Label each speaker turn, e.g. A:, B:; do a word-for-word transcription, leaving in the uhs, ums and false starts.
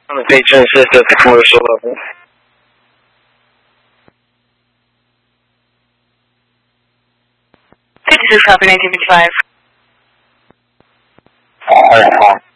A: 他们可以正式的跟我说了。
B: fifty-six copy nineteen fifty-five.
A: All right,